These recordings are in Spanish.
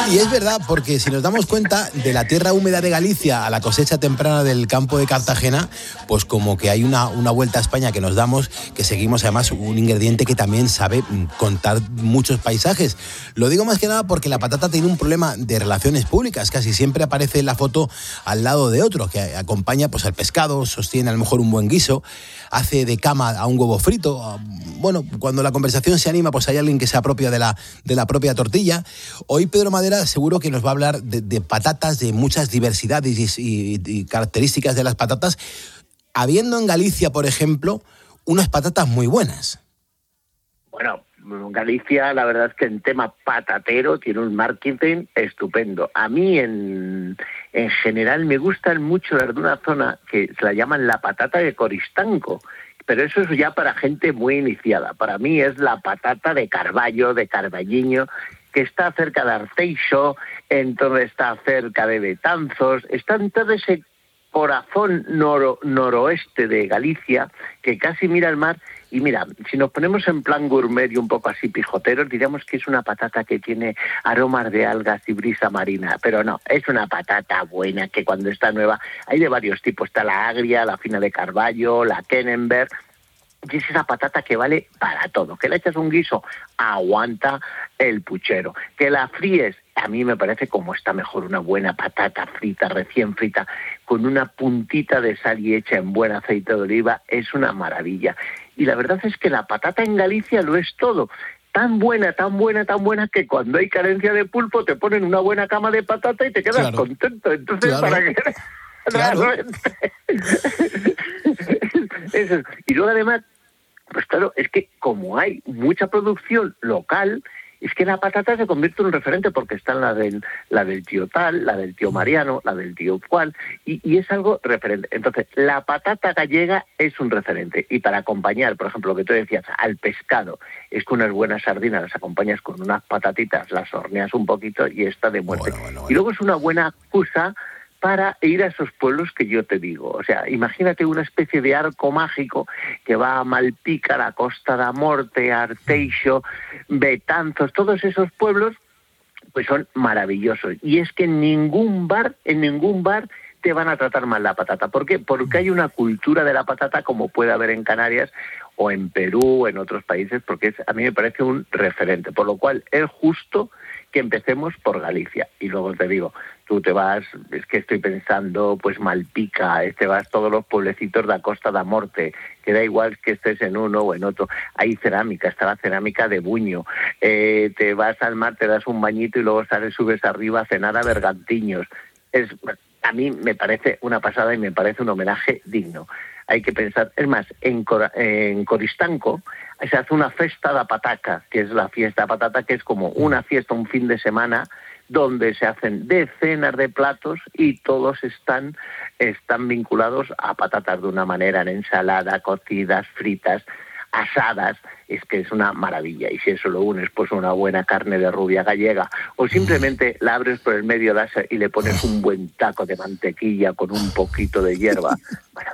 Y es verdad, porque si nos damos cuenta, de la tierra húmeda de Galicia a la cosecha temprana del campo de Cartagena, pues como que hay una vuelta a España que nos damos, que seguimos además un ingrediente que también sabe contar muchos paisajes. Lo digo más que nada porque la patata tiene un problema de relaciones públicas. Casi siempre aparece la foto al lado de otro, que acompaña pues al pescado, sostiene a lo mejor un buen guiso, hace de cama a un huevo frito. Bueno, cuando la conversación se anima, pues hay alguien que se apropia de la propia tortilla. Hoy Pedro Madera seguro que nos va a hablar de patatas, de muchas diversidades y características de las patatas, habiendo en Galicia, por ejemplo, unas patatas muy buenas. Bueno, Galicia, la verdad es que en tema patatero tiene un marketing estupendo. A mí, en general, me gustan mucho las de una zona que se la llaman la patata de Coristanco, pero eso es ya para gente muy iniciada. Para mí es la patata de Carballo, de Carballiño, que está cerca de Arteixo, entonces está cerca de Betanzos, está en todo ese corazón noroeste de Galicia, que casi mira el mar. Y mira, si nos ponemos en plan gourmet y un poco así pijoteros, diríamos que es una patata que tiene aromas de algas y brisa marina, pero no, es una patata buena que cuando está nueva, hay de varios tipos, está la agria, la fina de Carballo, la Kenenberg, y es esa patata que vale para todo. Que le echas un guiso, aguanta el puchero. Que la fríes, a mí me parece como está mejor una buena patata frita, recién frita, con una puntita de sal y hecha en buen aceite de oliva, es una maravilla. Y la verdad es que la patata en Galicia lo es todo. Tan buena, tan buena, tan buena, que cuando hay carencia de pulpo te ponen una buena cama de patata y te quedas contento. Entonces, claro. ¿para qué? Claro. Eso. Y luego además, pues claro, es que como hay mucha producción local, es que la patata se convierte en un referente, porque están la del tío tal, la del tío Mariano, la del tío cual, y es algo referente. Entonces, la patata gallega es un referente. Y para acompañar, por ejemplo, lo que tú decías, al pescado, es que unas buenas sardinas las acompañas con unas patatitas, las horneas un poquito y está de muerte. Bueno. Y luego es una buena excusa para ir a esos pueblos que yo te digo. O sea, imagínate una especie de arco mágico que va a Malpica, a Costa da Morte, Arteixo, Betanzos, todos esos pueblos, pues son maravillosos. Y es que en ningún bar te van a tratar mal la patata. ¿Por qué? Porque hay una cultura de la patata como puede haber en Canarias o en Perú o en otros países, porque a mí me parece un referente. Por lo cual es justo que empecemos por Galicia. Y luego te digo, tú te vas, es que estoy pensando, pues Malpica, te vas todos los pueblecitos de la Costa da Morte, que da igual que estés en uno o en otro. Hay cerámica, está la cerámica de Buño. Te vas al mar, te das un bañito y luego subes arriba a cenar a Bergantiños. A mí me parece una pasada y me parece un homenaje digno. Hay que pensar, es más, en Coristanco se hace una festa da pataca, que es la fiesta de patata, que es como una fiesta, un fin de semana, donde se hacen decenas de platos y todos están vinculados a patatas de una manera, en ensalada, cocidas, fritas, asadas. Es que es una maravilla. Y si eso lo unes, pues una buena carne de rubia gallega, o simplemente la abres por el medio y le pones un buen taco de mantequilla con un poquito de hierba. Bueno,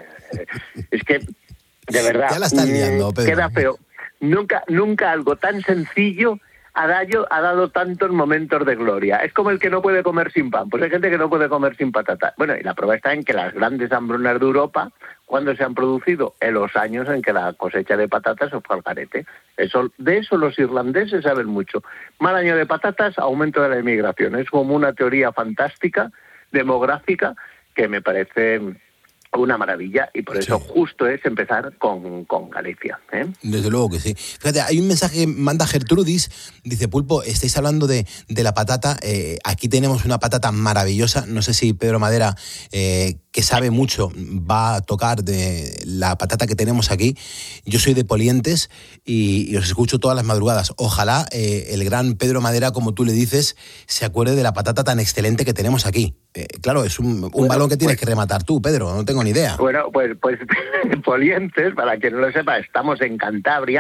es que, de verdad, ya la estás liando, Pedro. Queda feo. Nunca algo tan sencillo ha dado tantos momentos de gloria. Es como el que no puede comer sin pan. Pues hay gente que no puede comer sin patata. Bueno, y la prueba está en que las grandes hambrunas de Europa, ¿cuándo se han producido? En los años en que la cosecha de patatas se fue al garete. De eso los irlandeses saben mucho. Mal año de patatas, aumento de la inmigración. Es como una teoría fantástica, demográfica, que me parece una maravilla, y por eso justo es empezar con Galicia, ¿eh? Desde luego que sí. Fíjate, hay un mensaje que manda Gertrudis, dice: Pulpo, estáis hablando de la patata, aquí tenemos una patata maravillosa, no sé si Pedro Madera, que sabe mucho, va a tocar de la patata que tenemos aquí. Yo soy de Polientes y os escucho todas las madrugadas. Ojalá el gran Pedro Madera, como tú le dices, se acuerde de la patata tan excelente que tenemos aquí. Claro, es un balón que tienes que rematar tú, Pedro, no tengo ni idea. Bueno, pues Polientes, para quien no lo sepa, estamos en Cantabria,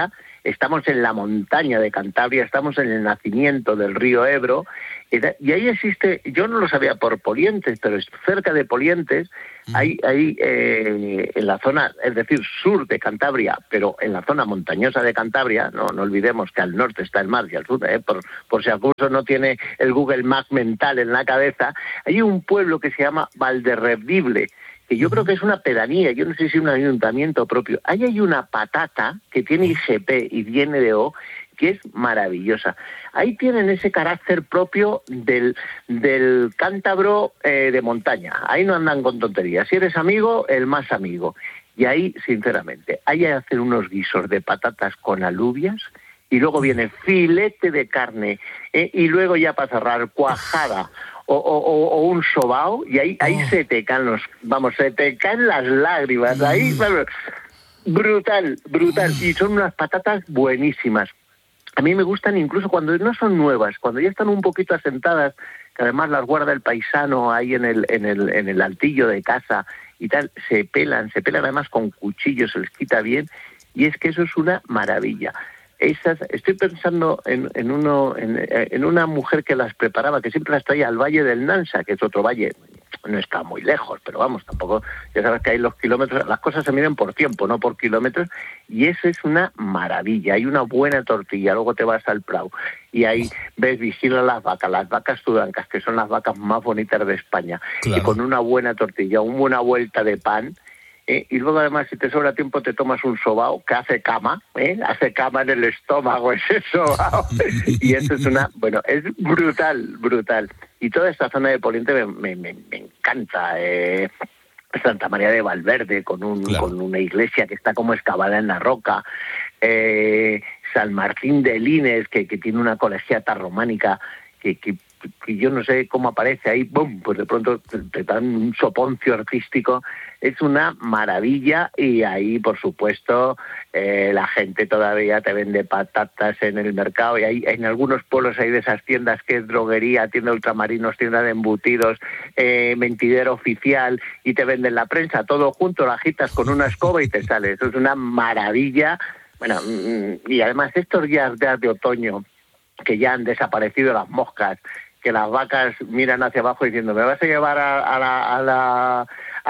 estamos en la montaña de Cantabria, estamos en el nacimiento del río Ebro, y ahí existe, yo no lo sabía por Polientes, pero cerca de Polientes, hay en la zona, es decir, sur de Cantabria, pero en la zona montañosa de Cantabria, no olvidemos que al norte está el mar y al sur, por si acaso no tiene el Google Maps mental en la cabeza, hay un pueblo que se llama Valderredible, que yo creo que es una pedanía, yo no sé si es un ayuntamiento propio. Ahí hay una patata que tiene IGP y viene de O, que es maravillosa. Ahí tienen ese carácter propio del cántabro de montaña. Ahí no andan con tonterías. Si eres amigo, el más amigo. Y ahí, sinceramente, ahí hacen unos guisos de patatas con alubias, y luego viene filete de carne, y luego ya para cerrar, cuajada, o un sobao, y ahí se te caen se te caen las lágrimas, ahí, brutal, y son unas patatas buenísimas. A mí me gustan incluso cuando no son nuevas, cuando ya están un poquito asentadas, que además las guarda el paisano ahí en el altillo de casa y tal, se pelan además con cuchillos, se les quita bien, y es que eso es una maravilla. Estoy pensando en una mujer que las preparaba, que siempre las traía al Valle del Nansa, que es otro valle, no está muy lejos, pero vamos, tampoco, ya sabes que hay los kilómetros, las cosas se miden por tiempo, no por kilómetros, y eso es una maravilla. Hay una buena tortilla, luego te vas al Prado, y ahí vigilan las vacas tudancas, que son las vacas más bonitas de España, claro. Y con una buena tortilla, una buena vuelta de pan, y luego además si te sobra tiempo te tomas un sobao que hace cama en el estómago ese sobao, y eso es es brutal, y toda esta zona de Poliente me encanta. Santa María de Valverde con una iglesia que está como excavada en la roca, San Martín de Lines que tiene una colegiata románica que yo no sé cómo aparece ahí, ¡bum!, pues de pronto te dan un soponcio artístico, es una maravilla. Y ahí, por supuesto, la gente todavía te vende patatas en el mercado, y hay en algunos pueblos hay de esas tiendas que es droguería, tienda de ultramarinos, tienda de embutidos, mentidero oficial, y te venden la prensa, todo junto, lo agitas con una escoba y te sale. Eso es una maravilla. Bueno, y además estos días de otoño, que ya han desaparecido las moscas, que las vacas miran hacia abajo diciendo, ¿me vas a llevar a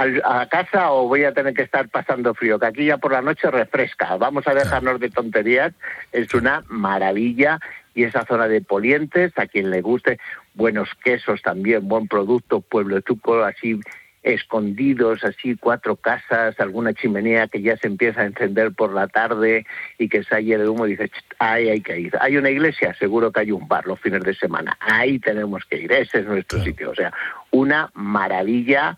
casa o voy a tener que estar pasando frío? Que aquí ya por la noche refresca, vamos a dejarnos de tonterías. Es una maravilla. Y esa zona de Polientes, a quien le guste, buenos quesos también, buen producto, pueblo chuco, así escondidos, así 4 casas, alguna chimenea que ya se empieza a encender por la tarde y que sale el humo, y dices, ahí hay que ir. Hay una iglesia, seguro que hay un bar los fines de semana, ahí tenemos que ir, ese es nuestro sitio. O sea, una maravilla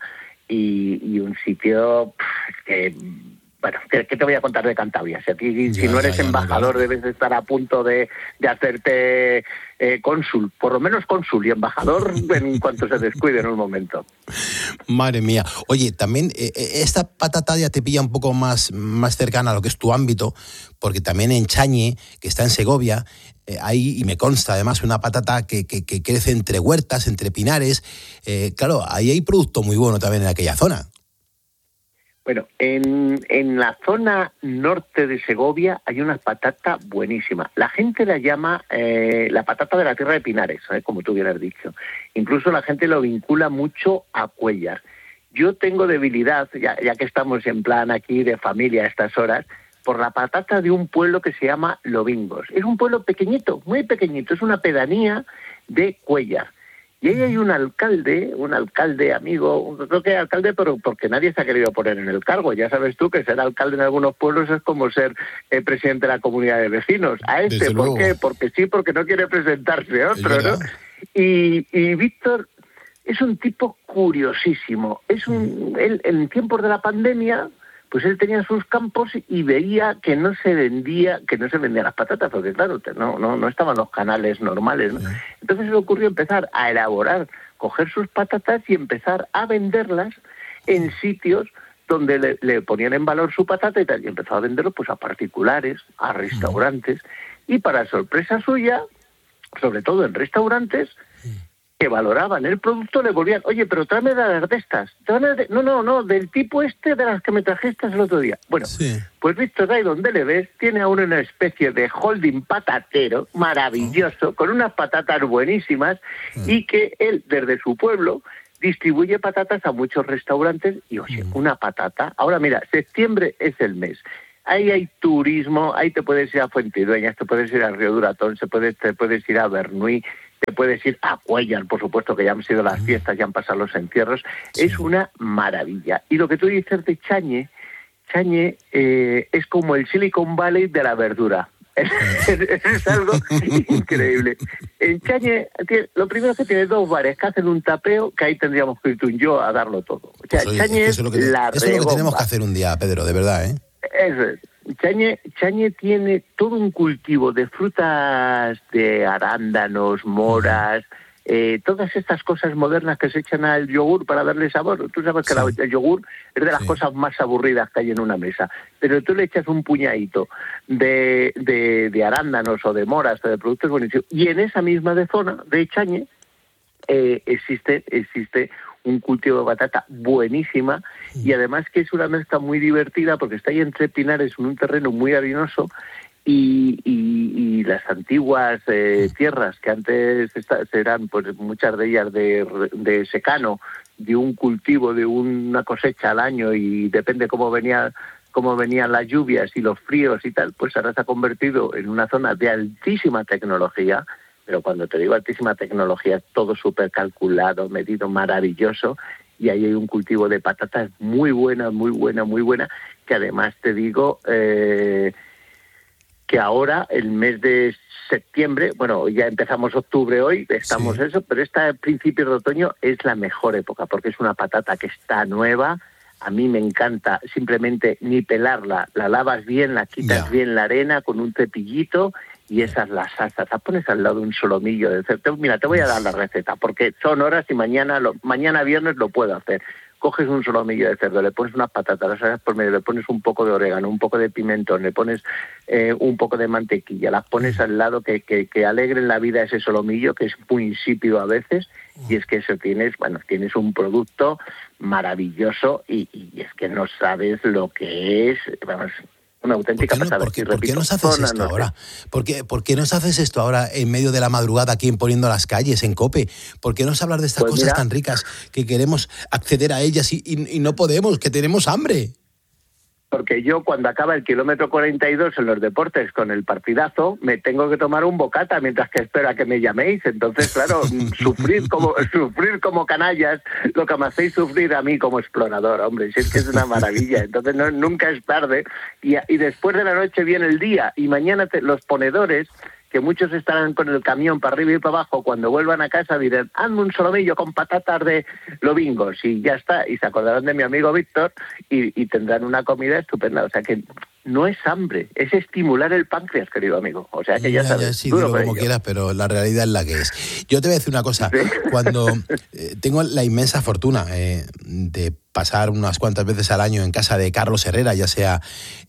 y un sitio que... Bueno, ¿qué te voy a contar de Cantabria? Si no eres embajador, debes estar a punto de hacerte cónsul, por lo menos cónsul y embajador en cuanto se descuide en un momento. Madre mía. Oye, también esta patata ya te pilla un poco más cercana a lo que es tu ámbito, porque también en Chañe, que está en Segovia, hay, y me consta además, una patata que crece entre huertas, entre pinares. Claro, ahí hay producto muy bueno también en aquella zona. Bueno, en la zona norte de Segovia hay una patata buenísima. La gente la llama la patata de la tierra de Pinares, como tú bien has dicho. Incluso la gente lo vincula mucho a Cuéllar. Yo tengo debilidad, ya que estamos en plan aquí de familia a estas horas, por la patata de un pueblo que se llama Lobingos. Es un pueblo pequeñito, muy pequeñito, es una pedanía de Cuéllar. Y ahí hay un alcalde amigo, creo que alcalde, pero porque nadie se ha querido poner en el cargo. Ya sabes tú que ser alcalde en algunos pueblos es como ser presidente de la comunidad de vecinos. ¿Por qué? Porque sí, porque no quiere presentarse otro, ¿no? Y Víctor es un tipo curiosísimo. Él, en tiempos de la pandemia, pues él tenía sus campos y veía que no se vendían las patatas, porque claro, no estaban los canales normales, ¿no? Entonces se le ocurrió empezar a elaborar, coger sus patatas y empezar a venderlas en sitios donde le ponían en valor su patata y tal, y empezó a venderlo pues a particulares, a restaurantes, y para sorpresa suya, sobre todo en restaurantes, que valoraban el producto le volvían, oye, pero tráeme de estas. No, del tipo de las que me trajiste el otro día. Bueno, sí. Pues Víctor, ahí donde le ves, tiene aún una especie de holding patatero maravilloso, con unas patatas buenísimas, y que él, desde su pueblo, distribuye patatas a muchos restaurantes y, oye, una patata. Ahora mira, septiembre es el mes. Ahí hay turismo, ahí te puedes ir a Fuentidueñas, te puedes ir a Río Duratón, te puedes ir a Bernuy, te puedes ir a Cuéllar, por supuesto, que ya han sido las fiestas, ya han pasado los entierros. Sí. Es una maravilla. Y lo que tú dices de Chañe es como el Silicon Valley de la verdura. Es algo increíble. En Chañe, lo primero que tiene 2 bares que hacen un tapeo, que ahí tendríamos que ir tú y yo a darlo todo. O sea, pues, Chañe eso es lo que tenemos que hacer un día, Pedro, de verdad, ¿eh? Eso es. Chañe tiene todo un cultivo de frutas, de arándanos, moras, todas estas cosas modernas que se echan al yogur para darle sabor. Tú sabes que el yogur es de las cosas más aburridas que hay en una mesa, pero tú le echas un puñadito de arándanos o de moras o de productos buenísimos. Y en esa misma zona de Chañe existe un cultivo de batata buenísima, y además que es una mezcla muy divertida porque está ahí entre pinares, en un terreno muy arenoso, y las antiguas tierras que antes eran, pues muchas de ellas de secano, de un cultivo, de una cosecha al año, y depende cómo venían las lluvias y los fríos y tal, pues ahora se ha convertido en una zona de altísima tecnología. Pero cuando te digo altísima tecnología, es todo súper calculado, medido, maravilloso, y ahí hay un cultivo de patatas muy buena, que además te digo que ahora, el mes de septiembre, bueno, ya empezamos octubre hoy, estamos eso, pero principios de otoño es la mejor época, porque es una patata que está nueva. A mí me encanta simplemente ni pelarla, la lavas bien, la quitas bien la arena con un cepillito, y esas las salsas, la pones al lado de un solomillo de cerdo. Mira, te voy a dar la receta, porque son horas y mañana viernes lo puedo hacer. Coges un solomillo de cerdo, le pones unas patatas, las haces por medio, le pones un poco de orégano, un poco de pimentón, le pones un poco de mantequilla, las pones al lado, que alegren la vida ese solomillo, que es muy insípido a veces, y es que eso tienes un producto maravilloso, y es que no sabes lo que es, vamos, una auténtica pasada. ¿Por qué nos haces esto ahora? ¿Por qué nos haces esto ahora en medio de la madrugada aquí en Poniendo las Calles, en COPE? ¿Por qué nos hablas de estas cosas tan ricas que queremos acceder a ellas y no podemos, que tenemos hambre? Porque yo, cuando acaba el kilómetro 42 en los deportes con el partidazo, me tengo que tomar un bocata mientras que espero a que me llaméis. Entonces, claro, sufrir como canallas, lo que me hacéis sufrir a mí como explorador, hombre, si es que es una maravilla. Entonces, nunca es tarde. Y después de la noche viene el día, y mañana los ponedores, que muchos estarán con el camión para arriba y para abajo, cuando vuelvan a casa dirán, hazme un solomillo con patatas de lobingos, y ya está, y se acordarán de mi amigo Víctor, y tendrán una comida estupenda. O sea que no es hambre, es estimular el páncreas, querido amigo. O sea que ya sabes. Sí, dilo como quieras, pero la realidad es la que es. Yo te voy a decir una cosa. ¿Sí? Cuando tengo la inmensa fortuna de pasar unas cuantas veces al año en casa de Carlos Herrera, ya sea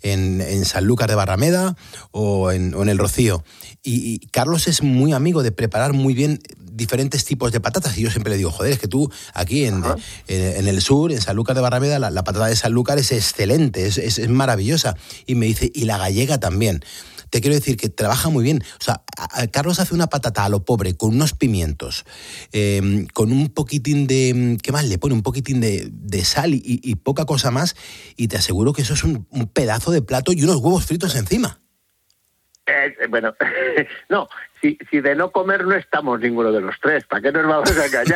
en Sanlúcar de Barrameda o en el Rocío. Y Carlos es muy amigo de preparar muy bien diferentes tipos de patatas, y yo siempre le digo, joder, es que tú aquí en el sur, en Sanlúcar de Barrameda, la patata de Sanlúcar es excelente, es maravillosa. Y me dice, y la gallega también. Te quiero decir que trabaja muy bien. O sea, Carlos hace una patata a lo pobre con unos pimientos, con un poquitín de... ¿Qué más le pone? Un poquitín de sal y poca cosa más, y te aseguro que eso es un pedazo de plato y unos huevos fritos encima. Bueno, no, si de no comer no estamos ninguno de los tres, ¿para qué nos vamos a engañar?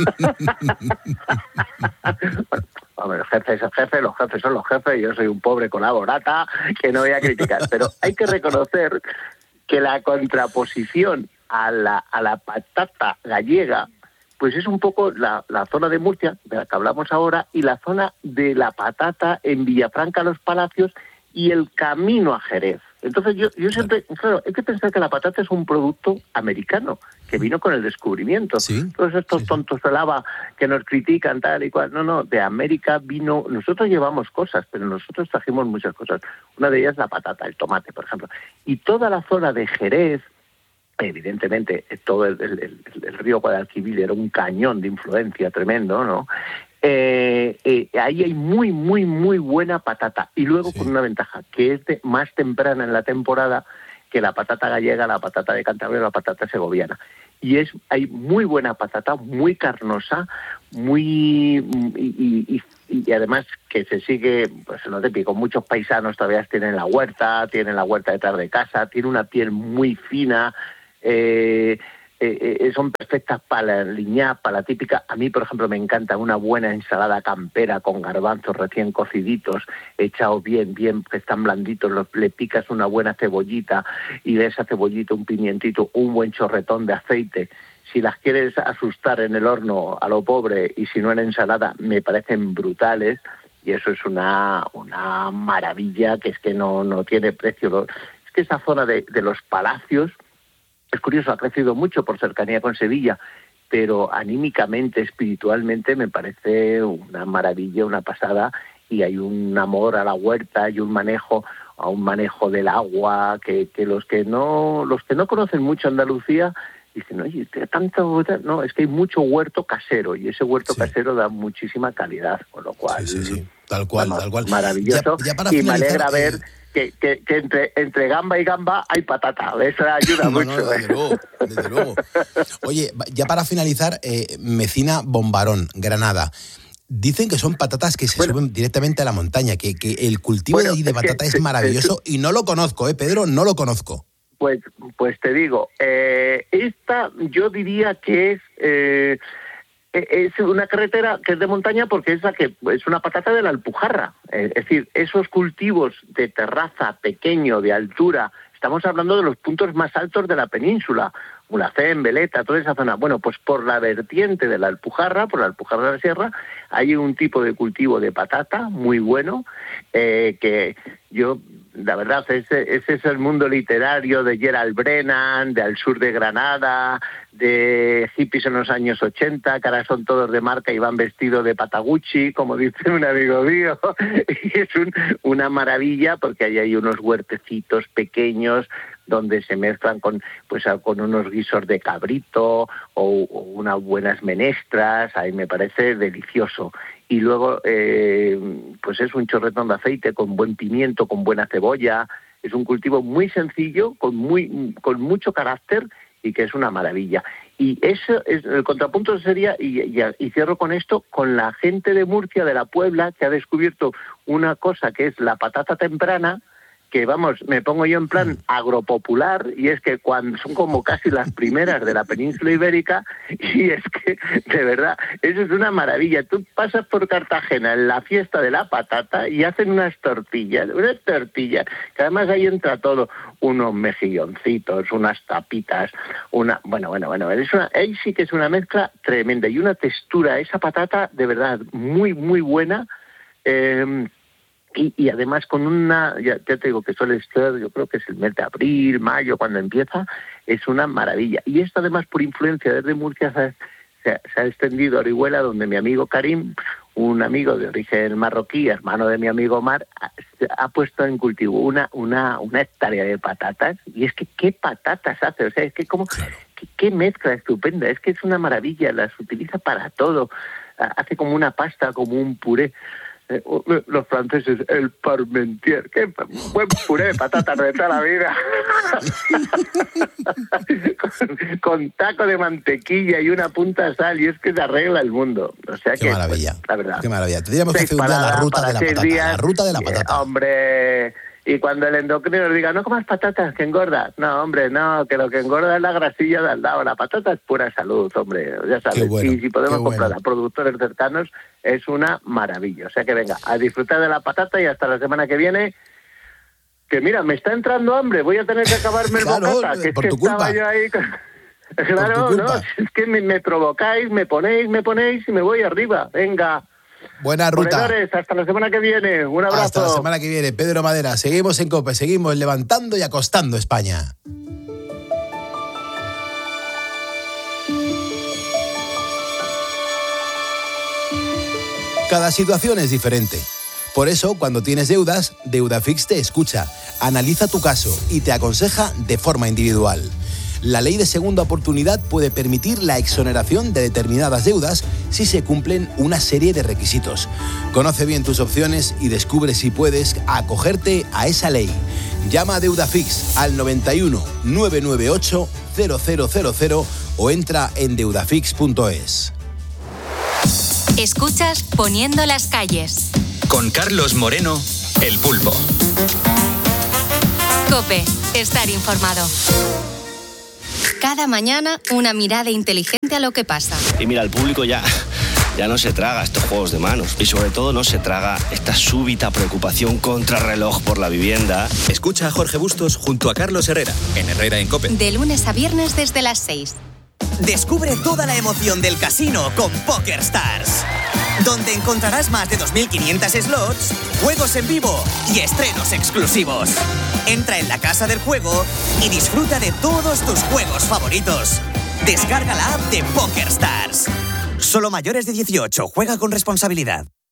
Bueno, hombre, el jefe es el jefe, los jefes son los jefes, yo soy un pobre colaborata que no voy a criticar, pero hay que reconocer que la contraposición a la patata gallega, pues es un poco la zona de Murcia, de la que hablamos ahora, y la zona de la patata en Villafranca, Los Palacios, y el camino a Jerez. Entonces yo siempre, claro, hay que pensar que la patata es un producto americano, que vino con el descubrimiento. ¿Sí? Todos estos tontos de lava que nos critican tal y cual, no, de América vino, nosotros llevamos cosas, pero nosotros trajimos muchas cosas. Una de ellas la patata, el tomate, por ejemplo. Y toda la zona de Jerez, evidentemente todo el río Guadalquivir era un cañón de influencia tremendo, ¿no? Ahí hay muy, muy, muy buena patata. Y luego con una ventaja, que es más temprana en la temporada que la patata gallega, la patata de Cantabria o la patata segoviana. Y hay muy buena patata, muy carnosa, y además que se sigue, pues lo típico, muchos paisanos todavía tienen la huerta detrás de casa, tiene una piel muy fina, son perfectas para la liñá, para la típica. A mí, por ejemplo, me encanta una buena ensalada campera con garbanzos recién cociditos, echados bien, que están blanditos, le picas una buena cebollita y de esa cebollita un pimientito, un buen chorretón de aceite. Si las quieres asustar en el horno a lo pobre y si no en ensalada, me parecen brutales. Y eso es una maravilla que es que no tiene precio. Es que esa zona de los palacios, es curioso, ha crecido mucho por cercanía con Sevilla, pero anímicamente, espiritualmente, me parece una maravilla, una pasada, y hay un amor a la huerta y un manejo del agua, que los que no conocen mucho Andalucía dicen, oye, tanto... No, es que hay mucho huerto casero, y ese huerto casero da muchísima calidad, con lo cual... Sí. Tal cual. Maravilloso, ya para y finalizar, me alegra ver... Que entre gamba y gamba hay patata. Eso ayuda mucho. Desde luego. Oye, ya para finalizar, Mecina Bombarón, Granada. Dicen que son patatas que se suben directamente a la montaña, que el cultivo de allí de patata es maravilloso y no lo conozco, Pedro, no lo conozco. Pues te digo, esta yo diría que es una carretera que es de montaña porque es una patata de la Alpujarra. Es decir, esos cultivos de terraza pequeño, de altura, estamos hablando de los puntos más altos de la península, Mulhacén, Veleta, toda esa zona. Bueno, pues por la vertiente de la Alpujarra, por la Alpujarra de la Sierra, hay un tipo de cultivo de patata muy bueno, que yo... La verdad, ese es el mundo literario de Gerald Brennan, de Al sur de Granada, de hippies en los años 80, que ahora son todos de marca y van vestidos de Patagucci, como dice un amigo mío. Y es una maravilla porque ahí hay unos huertecitos pequeños donde se mezclan con unos guisos de cabrito o unas buenas menestras. Ahí me parece delicioso. Y luego, pues es un chorretón de aceite con buen pimiento, con buena cebolla. Es un cultivo muy sencillo, con mucho carácter y que es una maravilla. Y eso es el contrapunto sería, y cierro con esto, con la gente de Murcia, de la Puebla, que ha descubierto una cosa que es la patata temprana, que vamos, me pongo yo en plan agropopular, y es que cuando son como casi las primeras de la península ibérica, y es que, de verdad, eso es una maravilla. Tú pasas por Cartagena en la fiesta de la patata y hacen unas tortillas, que además ahí entra todo, unos mejilloncitos, unas tapitas, bueno, ahí sí que es una mezcla tremenda, y una textura, esa patata, de verdad, muy, muy buena, y además con ya te digo que suele ser, yo creo que es el mes de abril, mayo, cuando empieza, es una maravilla. Y esto además por influencia desde Murcia se ha extendido a Orihuela, donde mi amigo Karim, un amigo de origen marroquí, hermano de mi amigo Omar, ha puesto en cultivo una hectárea de patatas, y es que qué patatas hace, o sea, es que como qué mezcla estupenda, es que es una maravilla, las utiliza para todo, hace como una pasta, como un puré. Los franceses, el parmentier, qué buen puré de patatas de toda la vida. con taco de mantequilla y una punta de sal, y es que se arregla el mundo. O sea, qué maravilla, pues, la verdad. Qué maravilla. Tendríamos que hacer un día la ruta de la patata. La ruta de la patata. Hombre, y cuando el endocrino diga, no comas patatas, que engordas. No, hombre, no, que lo que engorda es la grasilla de al lado. La patata es pura salud, hombre, ya sabes. Bueno, y si podemos comprar a productores cercanos, es una maravilla. O sea que venga, a disfrutar de la patata, y hasta la semana que viene, que mira, me está entrando hambre, voy a tener que acabarme el bocata, que por es tu que culpa. Estaba yo ahí... Claro, no, es que me provocáis, me ponéis y me voy arriba. Venga. Buena ruta. Ponedores, hasta la semana que viene. Un abrazo. Hasta la semana que viene. Pedro Madera, seguimos en COPE, seguimos levantando y acostando España. Cada situación es diferente. Por eso, cuando tienes deudas, Deudafix te escucha, analiza tu caso y te aconseja de forma individual. La ley de segunda oportunidad puede permitir la exoneración de determinadas deudas si se cumplen una serie de requisitos. Conoce bien tus opciones y descubre si puedes acogerte a esa ley. Llama a Deudafix al 91 998 0000 o entra en deudafix.es. Escuchas Poniendo las calles. Con Carlos Moreno, El Pulpo. COPE, estar informado. Cada mañana una mirada inteligente a lo que pasa. Y mira, el público ya no se traga estos juegos de manos. Y sobre todo no se traga esta súbita preocupación contrarreloj por la vivienda. Escucha a Jorge Bustos junto a Carlos Herrera, en Herrera en COPE. De lunes a viernes desde las 6. Descubre toda la emoción del casino con PokerStars, donde encontrarás más de 2.500 slots, juegos en vivo y estrenos exclusivos. Entra en la casa del juego y disfruta de todos tus juegos favoritos. Descarga la app de PokerStars. Solo mayores de 18. Juega con responsabilidad.